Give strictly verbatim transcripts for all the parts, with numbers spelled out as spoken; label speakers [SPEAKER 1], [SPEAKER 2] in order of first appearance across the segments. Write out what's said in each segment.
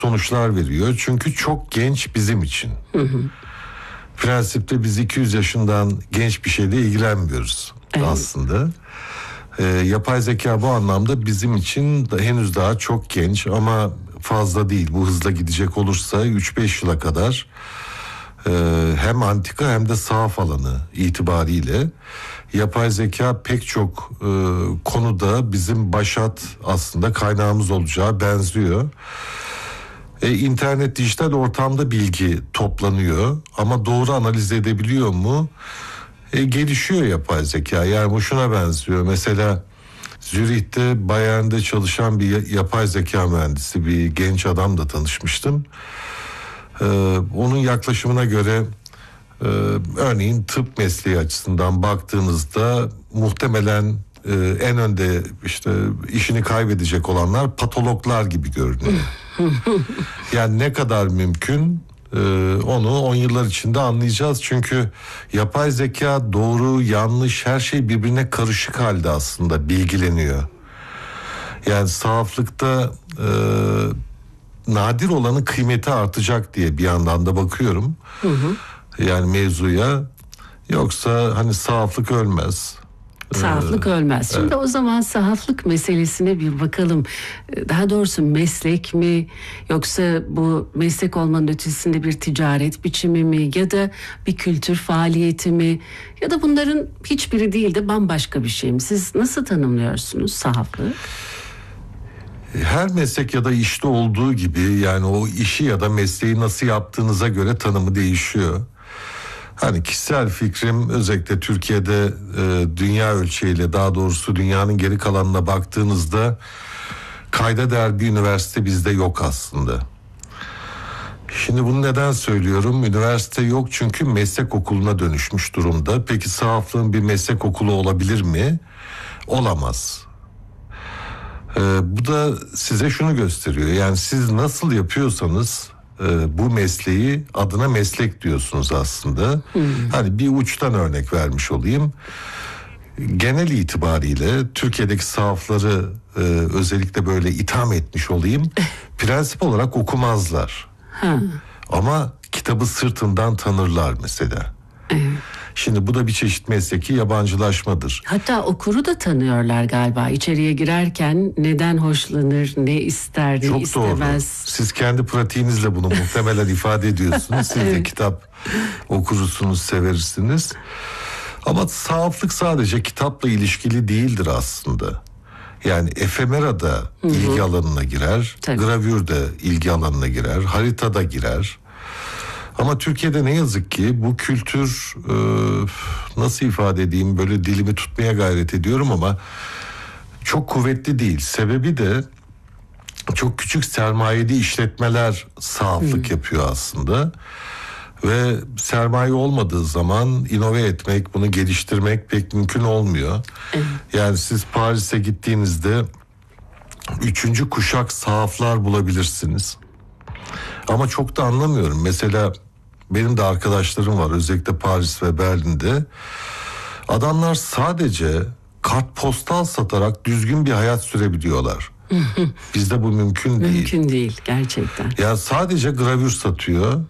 [SPEAKER 1] sonuçlar veriyor. Çünkü çok genç bizim için. Hı hı. Prensipte biz iki yüz yaşından genç bir şeyle ilgilenmiyoruz evet. aslında. Ee, yapay zeka bu anlamda bizim için de henüz daha çok genç ama fazla değil. Bu hızla gidecek olursa üç beş yıla kadar e, hem antika hem de sahaf alanı itibariyle yapay zeka pek çok e, konuda bizim başat aslında kaynağımız olacağı benziyor. E, internet dijital ortamda bilgi toplanıyor ama doğru analiz edebiliyor mu? E, gelişiyor yapay zeka. Yani bu şuna benziyor. Mesela Zürih'te Bayern'de çalışan bir yapay zeka mühendisi bir genç adamla tanışmıştım. E, onun yaklaşımına göre e, örneğin tıp mesleği açısından baktığınızda muhtemelen e, en önde işte işini kaybedecek olanlar patologlar gibi görünüyor. Yani ne kadar mümkün e, onu on yıllar içinde anlayacağız. Çünkü yapay zeka doğru, yanlış her şey birbirine karışık halde aslında bilgileniyor. Yani sahaflıkta e, nadir olanın kıymeti artacak diye bir yandan da bakıyorum. Hı hı. Yani mevzuya. Yoksa hani sahaflık ölmez.
[SPEAKER 2] Sahaflık ölmez. Şimdi evet. O zaman sahaflık meselesine bir bakalım. Daha doğrusu meslek mi yoksa bu meslek olmanın ötesinde bir ticaret biçimi mi ya da bir kültür faaliyeti mi ya da bunların hiçbiri değil de bambaşka bir şey mi? Siz nasıl tanımlıyorsunuz sahaflığı?
[SPEAKER 1] Her meslek ya da işte olduğu gibi yani o işi ya da mesleği nasıl yaptığınıza göre tanımı değişiyor. Hani kişisel fikrim özellikle Türkiye'de e, dünya ölçeğiyle daha doğrusu dünyanın geri kalanına baktığınızda kayda değer bir üniversite bizde yok aslında. Şimdi bunu neden söylüyorum? Üniversite yok çünkü meslek okuluna dönüşmüş durumda. Peki sahaflığın bir meslek okulu olabilir mi? Olamaz. E, bu da size şunu gösteriyor. Yani siz nasıl yapıyorsanız bu mesleği adına meslek diyorsunuz aslında. Hmm. Hani bir uçtan örnek vermiş olayım. Genel itibariyle Türkiye'deki sahafları e, özellikle böyle itham etmiş olayım. Prensip olarak okumazlar. Hmm. Ama kitabı sırtından tanırlar mesela. Evet. Şimdi bu da bir çeşit mesleki yabancılaşmadır.
[SPEAKER 2] Hatta okuru da tanıyorlar galiba. İçeriye girerken neden hoşlanır, ne ister, ne
[SPEAKER 1] Çok
[SPEAKER 2] istemez.
[SPEAKER 1] Doğru. Siz kendi pratiğinizle bunu muhtemelen ifade ediyorsunuz. Siz evet. de kitap okursunuz, seversiniz. Ama sahaflık sadece kitapla ilişkili değildir aslında. Yani efemera da Hı-hı. ilgi alanına girer, Tabii. gravür de ilgi alanına girer, harita da girer. Ama Türkiye'de ne yazık ki bu kültür e, nasıl ifade edeyim böyle dilimi tutmaya gayret ediyorum ama çok kuvvetli değil. Sebebi de çok küçük sermayeli işletmeler sahaflık hmm. yapıyor aslında. Ve sermaye olmadığı zaman inove etmek, bunu geliştirmek pek mümkün olmuyor. Evet. Yani siz Paris'e gittiğinizde üçüncü kuşak sahaflar bulabilirsiniz. Ama çok da anlamıyorum. Mesela benim de arkadaşlarım var özellikle Paris ve Berlin'de. Adamlar sadece kartpostal satarak düzgün bir hayat sürebiliyorlar. Bizde bu mümkün değil.
[SPEAKER 2] Mümkün değil gerçekten.
[SPEAKER 1] Yani sadece gravür satıyor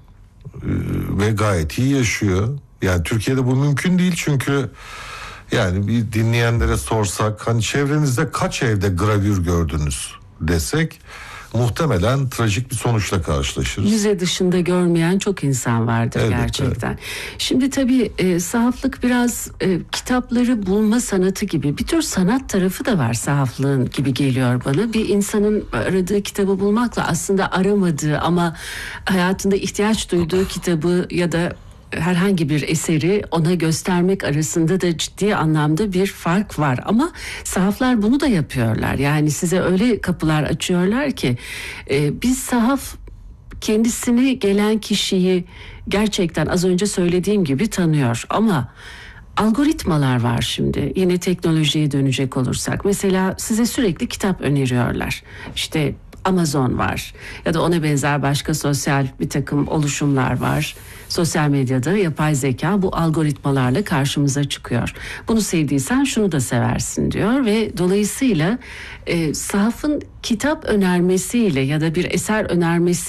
[SPEAKER 1] ve gayet iyi yaşıyor. Yani Türkiye'de bu mümkün değil çünkü yani bir dinleyenlere sorsak hani çevrenizde kaç evde gravür gördünüz desek muhtemelen trajik bir sonuçla karşılaşırız.
[SPEAKER 2] Müze dışında görmeyen çok insan vardır evet, gerçekten. Evet. Şimdi tabii e, sahaflık biraz e, kitapları bulma sanatı gibi bir tür sanat tarafı da var sahaflığın gibi geliyor bana. Bir insanın aradığı kitabı bulmakla aslında aramadığı ama hayatında ihtiyaç duyduğu kitabı ya da herhangi bir eseri ona göstermek arasında da ciddi anlamda bir fark var. Ama sahaflar bunu da yapıyorlar. Yani size öyle kapılar açıyorlar ki e, biz sahaf kendisini gelen kişiyi gerçekten az önce söylediğim gibi tanıyor. Ama algoritmalar var şimdi. Yine teknolojiye dönecek olursak. Mesela size sürekli kitap öneriyorlar. İşte Amazon var ya da ona benzer başka sosyal bir takım oluşumlar var. Sosyal medyada yapay zeka bu algoritmalarla karşımıza çıkıyor. Bunu sevdiysen şunu da seversin diyor ve dolayısıyla e, sahafın kitap önermesiyle ya da bir eser önermesi